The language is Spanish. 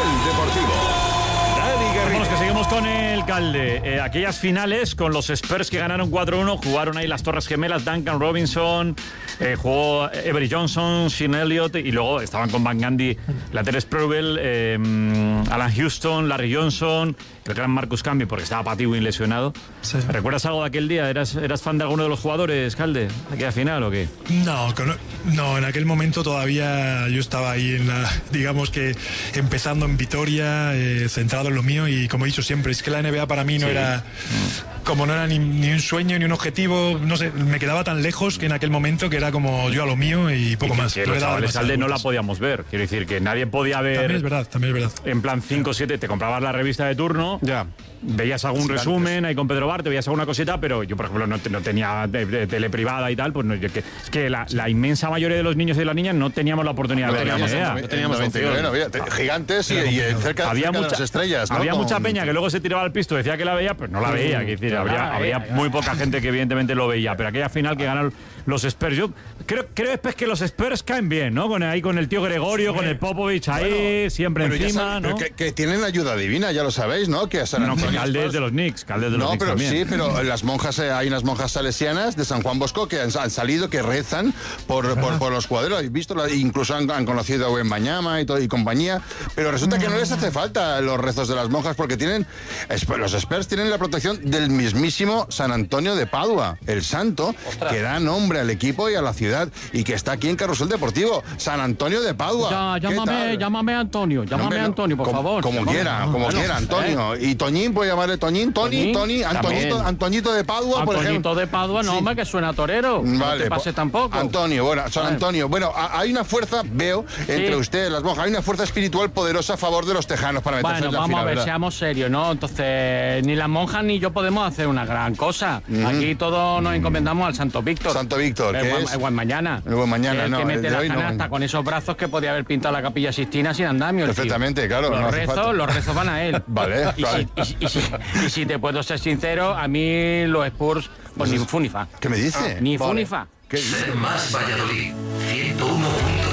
Deportivo. Dani Garrido. Bueno, que seguimos con el Calde. Aquellas finales con los Spurs que ganaron 4-1, jugaron ahí las Torres Gemelas, Duncan Robinson, jugó Avery Johnson, Sean Elliott, y luego estaban con Van Gundy, Latrell Sprewell, Alan Houston, Larry Johnson, el gran Marcus Camby, porque estaba Pat Ewing lesionado. Sí. ¿Recuerdas algo de aquel día? ¿Eras fan de alguno de los jugadores, Calde, de aquella final o qué? No, en aquel momento todavía yo estaba ahí digamos que empezando en Vitoria, centrado en lo mío, y como he dicho siempre, es que la NBA para mí no era ni un sueño ni un objetivo, no sé, me quedaba tan lejos que en aquel momento que era como yo a lo mío y poco más. Que los chavales, Calde, no la podíamos ver, quiero decir que nadie podía ver. También es verdad. En plan 5-7, te comprabas la revista de turno. Ya. Veías algún resumen ahí con Pedro Bart, veías alguna cosita, pero yo, por ejemplo, no tenía tele privada y tal, pues no, es que la inmensa mayoría de los niños y de las niñas no teníamos la oportunidad de ver la NBA. No teníamos Gigantes y cerca de las estrellas, ¿no? Había mucha peña que luego se tiraba al pisto, decía que la veía, pues no la veía. Es decir, había muy poca gente que evidentemente lo veía, pero aquella final que ganaron los Spurs, yo creo después que los Spurs caen bien, ¿no? Con el tío Gregorio, con el Popovich ahí, siempre encima, ¿no? Que tienen ayuda divina, ya lo sabéis, ¿no? Que a San Antonio Caldes de los Knicks, No, pero también. Sí, pero las monjas, hay unas monjas salesianas de San Juan Bosco que han salido, que rezan por los jugadores. ¿Habéis visto? Incluso han conocido a Wembanyama y compañía, pero resulta que no les hace falta los rezos de las monjas porque los Spurs tienen la protección del mismísimo San Antonio de Padua, el santo, que da nombre al equipo y a la ciudad y que está aquí en Carrusel Deportivo. San Antonio de Padua. Llámame Antonio, Antonio, por favor. Como quiera, Antonio. Y Toñín, puede llamarle Toñín, Tony, Antoñito de Padua, por ejemplo. Antoñito de Padua, no, hombre, que suena torero. Vale, no te pase tampoco. Antonio, San Antonio. Bueno, hay una fuerza, veo, entre ustedes, las monjas, hay una fuerza espiritual poderosa a favor de los tejanos para meterse en la final. Vamos a ver, ¿verdad? seamos serios, ¿no? Entonces, ni las monjas ni yo podemos hacer una gran cosa. Aquí todos nos encomendamos al Santo Víctor. Santo Víctor, que es... El buen mañana. El buen mañana, no. Que mete la canasta con esos brazos que podía haber pintado la Capilla Sixtina sin andamio. Perfectamente, claro. Los rezos van a él. Vale, y si te puedo ser sincero, a mí los Spurs, pues ni fu ni fa. ¿Qué me dice? Ni fu ni fa. Ser Más Valladolid, 101.